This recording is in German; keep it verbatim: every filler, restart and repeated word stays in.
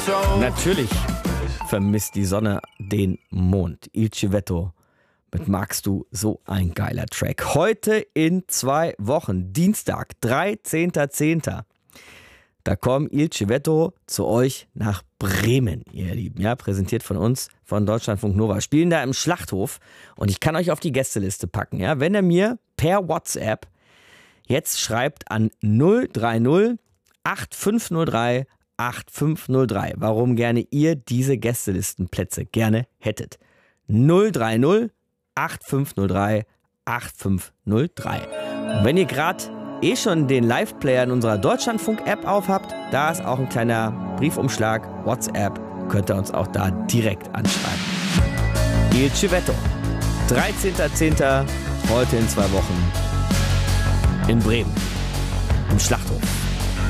Natürlich vermisst die Sonne den Mond. Il Civetto mit Magst du, so ein geiler Track. Heute in zwei Wochen, Dienstag, dreizehnter zehnter Da kommen Il Civetto zu euch nach Bremen, ihr Lieben. Ja, präsentiert von uns, von Deutschlandfunk Nova. Spielen da im Schlachthof und ich kann euch auf die Gästeliste packen. Ja, wenn ihr mir per WhatsApp jetzt schreibt an null drei null acht fünf null drei acht fünf null drei, warum gerne ihr diese Gästelistenplätze gerne hättet. null drei null acht fünf null drei acht fünf null drei. Und wenn ihr gerade eh schon den Live-Player in unserer Deutschlandfunk-App aufhabt, da ist auch ein kleiner Briefumschlag, WhatsApp, könnt ihr uns auch da direkt anschreiben. Il Civetto, dreizehnter zehnter, heute in zwei Wochen in Bremen, im Schlachthof.